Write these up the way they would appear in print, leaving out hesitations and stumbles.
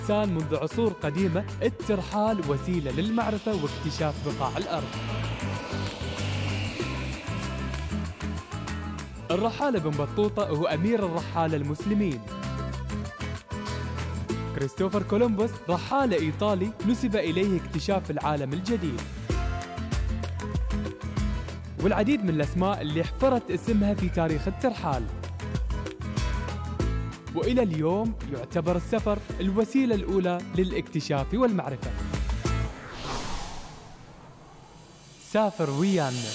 الإنسان منذ عصور قديمة الترحال وسيلة للمعرفة واكتشاف بقاع الأرض. الرحالة بن بطوطة هو أمير الرحالة المسلمين. كريستوفر كولومبوس رحالة إيطالي نسب إليه اكتشاف العالم الجديد. والعديد من الأسماء اللي احفرت اسمها في تاريخ الترحال. وإلى اليوم يعتبر السفر الوسيلة الأولى للاكتشاف والمعرفة. سافر ويانا.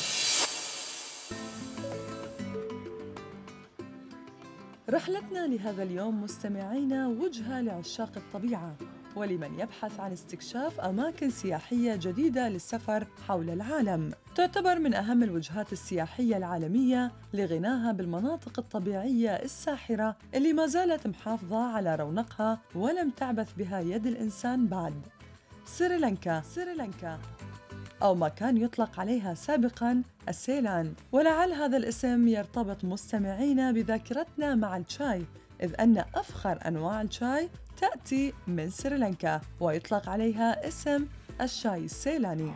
رحلتنا لهذا اليوم مستمعينا وجهة لعشاق الطبيعة ولمن يبحث عن استكشاف أماكن سياحية جديدة للسفر حول العالم. تعتبر من أهم الوجهات السياحية العالمية لغناها بالمناطق الطبيعية الساحرة اللي ما زالت محافظة على رونقها ولم تعبث بها يد الإنسان بعد. سريلانكا أو ما كان يطلق عليها سابقاً السيلان، ولعل هذا الاسم يرتبط مستمعينا بذاكرتنا مع الشاي، إذ أن أفخر أنواع الشاي تأتي من سريلانكا ويطلق عليها اسم الشاي السيلاني.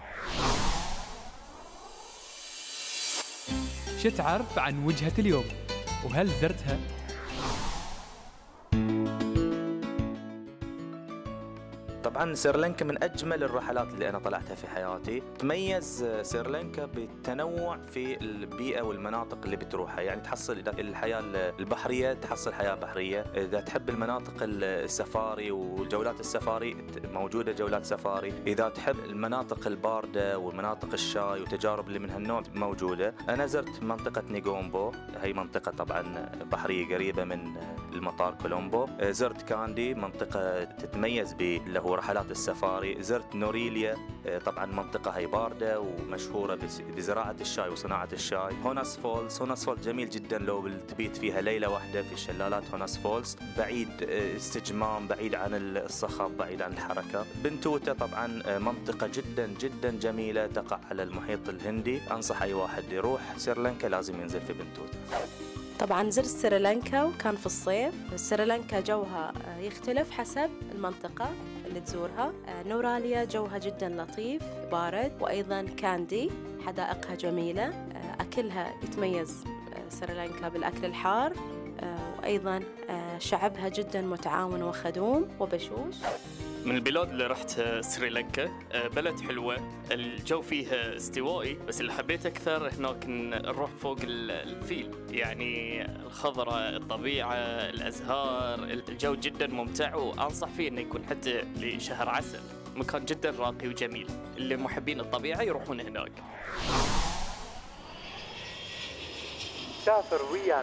شو تعرف عن وجهة اليوم؟ وهل زرتها؟ طبعاً سريلانكا من أجمل الرحلات اللي أنا طلعتها في حياتي. تميز سريلانكا بالتنوع في البيئة والمناطق اللي بتروحها، يعني تحصل الحياة البحرية، تحصل حياة بحرية. إذا تحب المناطق السفاري والجولات السفاري موجودة جولات سفاري. إذا تحب المناطق الباردة والمناطق الشاي وتجارب اللي من هالنوع موجودة. أنا زرت منطقة نيغومبو، هي منطقة طبعاً بحرية قريبة من المطار كولومبو. زرت كاندي، منطقة تتميز اللي هو رحلات السفاري. زرت نوريليا، طبعا منطقة هي باردة ومشهورة بزراعة الشاي وصناعة الشاي. هوناس فولز جميل جدا لو تبيت فيها ليلة واحدة في شلالات هوناس فولز، بعيد استجمام، بعيد عن الصخب، بعيد عن الحركة. بنتوتا طبعا منطقة جدا جدا جميلة تقع على المحيط الهندي. أنصح أي واحد يروح سريلانكا لازم ينزل في بنتوتا. طبعاً زرت سريلانكا وكان في الصيف. سريلانكا جوها يختلف حسب المنطقة اللي تزورها. نوراليا جوها جداً لطيف بارد، وأيضاً كاندي حدائقها جميلة. أكلها يتميز سريلانكا بالأكل الحار، وأيضاً شعبها جداً متعاون وخدوم وبشوش. من البلاد اللي رحت سريلانكا، بلد حلوة، الجو فيها استوائي، بس اللي حبيت أكثر هناك نروح فوق الفيل، يعني الخضرة، الطبيعة، الأزهار، الجو جدا ممتع، وأنصح فيه إنه يكون حتى لشهر عسل. مكان جدا راقي وجميل، اللي محبين الطبيعة يروحون هناك. سافر ويانا.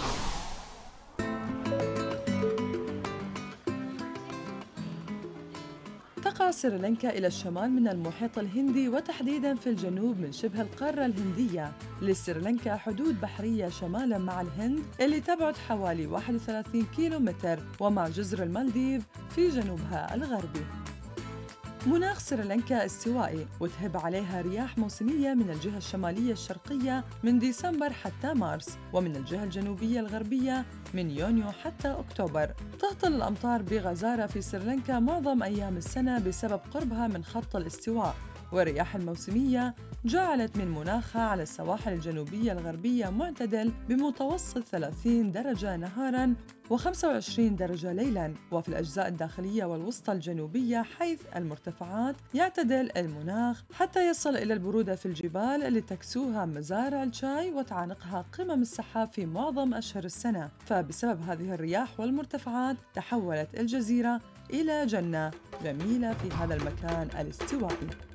تقع سريلانكا إلى الشمال من المحيط الهندي، وتحديداً في الجنوب من شبه القارة الهندية. لسريلانكا حدود بحرية شمالاً مع الهند اللي تبعد حوالي 31 كيلومتر، ومع جزر المالديف في جنوبها الغربي. مناخ سريلانكا استوائي، وتهب عليها رياح موسمية من الجهة الشمالية الشرقية من ديسمبر حتى مارس، ومن الجهة الجنوبية الغربية من يونيو حتى أكتوبر. تهطل الأمطار بغزارة في سريلانكا معظم أيام السنة بسبب قربها من خط الاستواء، والرياح الموسمية جعلت من مناخها على السواحل الجنوبية الغربية معتدل بمتوسط 30 درجة نهاراً و25 درجة ليلاً. وفي الأجزاء الداخلية والوسطى الجنوبية حيث المرتفعات يعتدل المناخ حتى يصل إلى البرودة في الجبال اللي تكسوها مزارع الشاي وتعانقها قمم السحاب في معظم أشهر السنة. فبسبب هذه الرياح والمرتفعات تحولت الجزيرة إلى جنة جميلة في هذا المكان الاستوائي.